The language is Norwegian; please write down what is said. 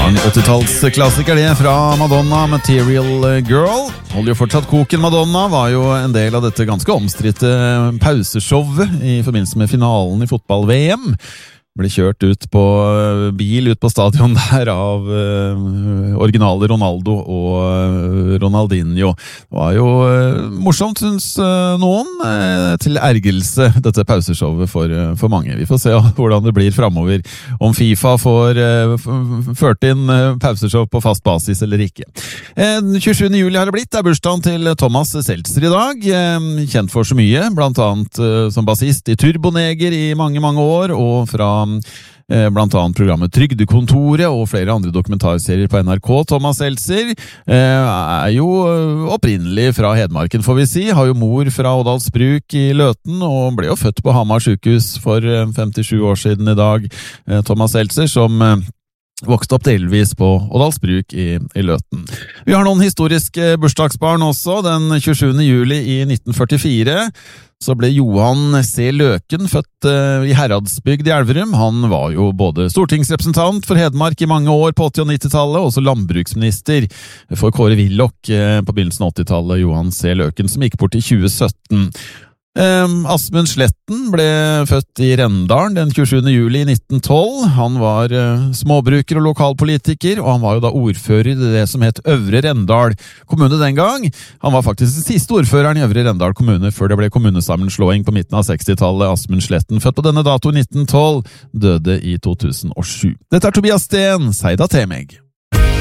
En 80-tallsklassiker det fra Madonna, Material Girl. Holder jo fortsatt koken. Madonna var jo en del av dette ganske omstridte pauseshowet i forbindelse med finalen i fotball-VM. Ble kjørt ut på bil ut på stadion der av originale Ronaldo og Ronaldinho. Det var jo morsomt, synes noen, til ergelse dette pauseshowet for mange. Vi får se hvordan det blir fremover, om FIFA får ført inn pauseshow på fast basis eller ikke. 27. juli har det blitt, det bursdagen til Thomas Seltzer i dag, kjent for så mye, blant annet som bassist i Turboneger i mange, mange år, og fra blant annet programmet Trygdekontoret og flere andre dokumentarserier på NRK. Thomas Seltzer er jo opprinnelig fra Hedmarken, får vi si. Har jo mor fra Ådalsbruk i Løten, og ble jo født på Hamar sykehus for 57 år siden i dag. Thomas Seltzer, som vokste opp delvis på Ådalsbruk i Løten. Vi har noen historiske bursdagsbarn også. Den 27. juli i 1944 så ble Johan C. Løken født i Heradsbygd i Elverum. Han var jo både stortingsrepresentant for Hedmark i mange år på 80- og 90-tallet, og også landbruksminister for Kåre Willoch på begynnelsen av 80-tallet, Johan C. Løken, som gikk bort i 2017. Asmund Sletten ble født i Rendalen den 27. juli i 1912. Han var småbruker og lokalpolitiker, og han var jo da ordfører i det som het Øvre Rendal kommune den gang. Han var faktisk den siste ordføreren i Øvre Rendal kommune før det ble kommunesammenslåing på midten av 60-tallet. Asmund Sletten, født på denne dato i 1912, døde i 2007. Dette er Tobias Sten, Seida Temeg.